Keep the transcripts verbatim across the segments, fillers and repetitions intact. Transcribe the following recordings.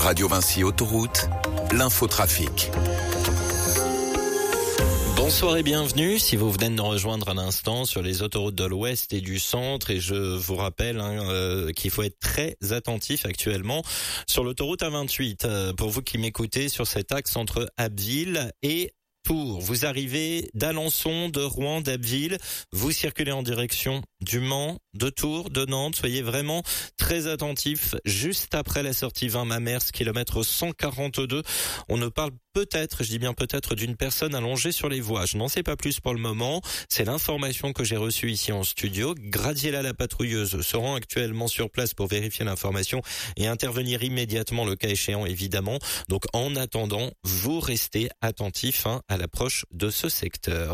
Radio Vinci Autoroute, l'infotrafic. Bonsoir et bienvenue si vous venez de nous rejoindre à l'instant sur les autoroutes de l'Ouest et du Centre, et je vous rappelle hein, euh, qu'il faut être très attentif actuellement sur l'autoroute A vingt-huit. Euh, pour vous qui m'écoutez sur cet axe entre Abbeville et Tours, vous arrivez d'Alençon, de Rouen, d'Abbeville, vous circulez en direction du Mans, de Tours, de Nantes. Soyez vraiment très attentifs. Juste après la sortie vingt Mamers, kilomètre cent quarante-deux, on ne parle peut-être, je dis bien peut-être, d'une personne allongée sur les voies. Je n'en sais pas plus pour le moment. C'est l'information que j'ai reçue ici en studio. Gradiela, la patrouilleuse, se rend actuellement sur place pour vérifier l'information et intervenir immédiatement le cas échéant, évidemment. Donc en attendant, vous restez attentifs hein, à l'approche de ce secteur.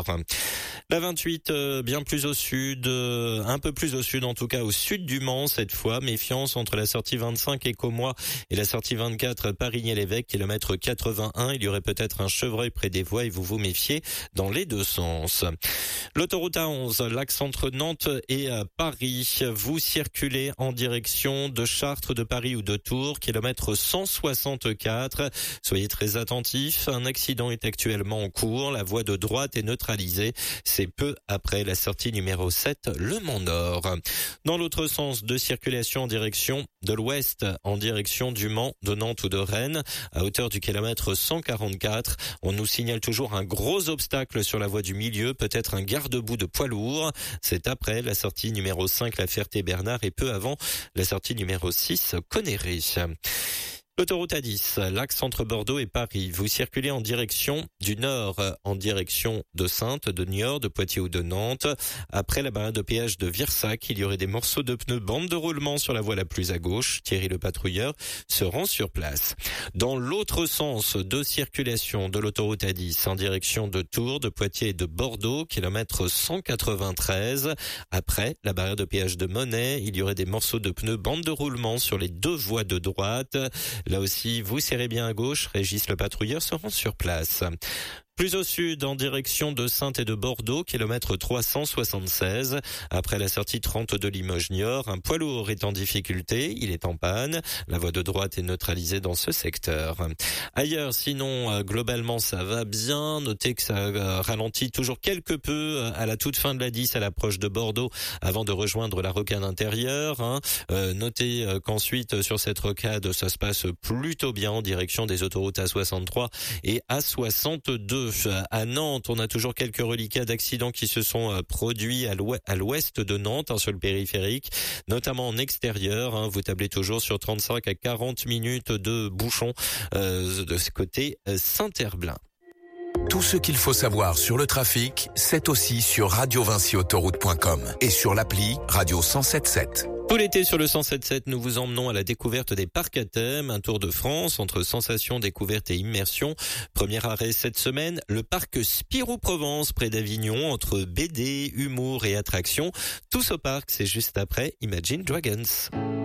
La vingt-huit, euh, bien plus au sud, euh, un peu plus au sud en tout cas, au sud du Mans cette fois. Méfiance entre la sortie vingt-cinq et Commois et la sortie vingt-quatre Parigny-l'Évêque, kilomètre quatre-vingt-un. Il y aurait peut-être un chevreuil près des voies et vous vous méfiez dans les deux sens. L'autoroute A onze, l'axe entre Nantes et Paris. Vous circulez en direction de Chartres, de Paris ou de Tours, kilomètre cent soixante-quatre. Soyez très attentifs. Un accident est actuellement en cours. La voie de droite est neutralisée. C'est peu après la sortie numéro sept, Le Mont-Nord. Dans l'autre sens de circulation en direction de l'ouest, en direction du Mans, de Nantes ou de Rennes, à hauteur du kilomètre cent quarante-quatre, on nous signale toujours un gros obstacle sur la voie du milieu, peut-être un garde-boue de poids lourd. C'est après la sortie numéro cinq, La Ferté-Bernard, et peu avant la sortie numéro six, Conneré. L'autoroute A dix, l'axe entre Bordeaux et Paris. Vous circulez en direction du nord, en direction de Saintes, de Niort, de Poitiers ou de Nantes. Après la barrière de péage de Virsac, il y aurait des morceaux de pneus bande de roulement sur la voie la plus à gauche. Thierry le patrouilleur se rend sur place. Dans l'autre sens de circulation de l'autoroute A dix, en direction de Tours, de Poitiers et de Bordeaux, kilomètre cent quatre-vingt-treize. Après la barrière de péage de Monnet, il y aurait des morceaux de pneus bande de roulement sur les deux voies de droite. Là aussi, vous serrez bien à gauche. Régis le patrouilleur se rend sur place. Plus au sud, en direction de Saintes et de Bordeaux, kilomètre trois cent soixante-seize. Après la sortie trente de Limoges-Niort, un poids lourd est en difficulté. Il est en panne. La voie de droite est neutralisée dans ce secteur. Ailleurs, sinon, globalement, ça va bien. Notez que ça ralentit toujours quelque peu à la toute fin de la dix, à l'approche de Bordeaux, avant de rejoindre la rocade intérieure. Hein. Euh, notez qu'ensuite, sur cette rocade, ça se passe plutôt bien en direction des autoroutes A soixante-trois et A soixante-deux. À Nantes, on a toujours quelques reliquats d'accidents qui se sont produits à l'ouest de Nantes, hein, sur le périphérique, notamment en extérieur. Hein, vous tablez toujours sur trente-cinq à quarante minutes de bouchons euh, de ce côté euh, Saint-Herblain. Tout ce qu'il faut savoir sur le trafic, c'est aussi sur radio vinci autoroute point com et sur l'appli Radio cent sept sept. Tout l'été sur le cent sept sept, nous vous emmenons à la découverte des parcs à thème, un tour de France entre sensations, découvertes et immersion. Premier arrêt cette semaine, le parc Spirou-Provence près d'Avignon, entre B D, humour et attractions. Tous au parc, c'est juste après Imagine Dragons.